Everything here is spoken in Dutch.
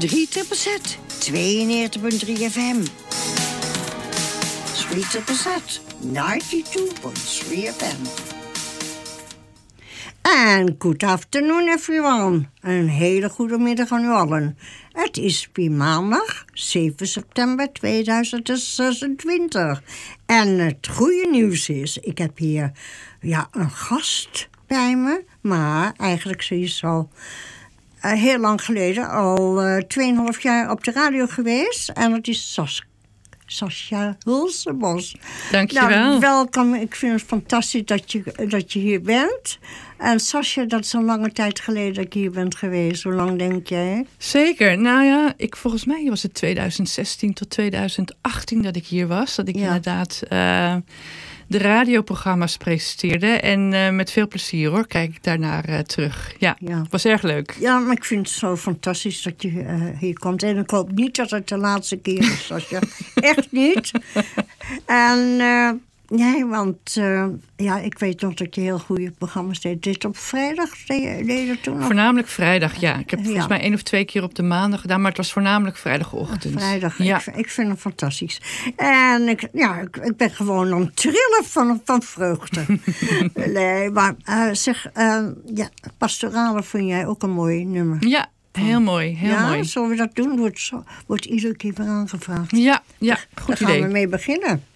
3ZZZ, 92.3 FM. 3ZZZ, 92.3 FM. And good afternoon everyone. Een hele goede middag aan u allen. Het is weer maandag 7 september 2026. En het goede nieuws is, ik heb hier een gast bij me. Maar eigenlijk ze is al heel lang geleden, al 2,5 jaar op de radio geweest. En dat is Sascha Hulsebos. Dankjewel. Nou, welkom. Ik vind het fantastisch dat je hier bent. En Sascha, dat is een lange tijd geleden dat ik hier ben geweest. Hoe lang denk jij? Zeker. Nou ja, volgens mij was het 2016 tot 2018 dat ik hier was. Dat ik inderdaad de radioprogramma's presenteerde. En met veel plezier hoor, kijk ik daarnaar terug. Ja, was erg leuk. Ja, maar ik vind het zo fantastisch dat je hier komt. En ik hoop niet dat het de laatste keer is, Sascha. Echt niet. En nee, want ik weet nog dat je heel goede programma's deed. Dit op vrijdag deed je toen nog? Voornamelijk vrijdag, ja. Ik heb volgens mij 1 of 2 keer op de maandag gedaan, maar het was voornamelijk vrijdagochtend. Vrijdag, ja. Ik vind het fantastisch. En ik ben gewoon aan het trillen van vreugde. Nee, maar Pastorale vind jij ook een mooi nummer. Ja. Heel mooi, heel mooi. Zullen we dat doen? Wordt iedere keer weer aangevraagd. Ja, goed idee. Daar gaan we mee beginnen.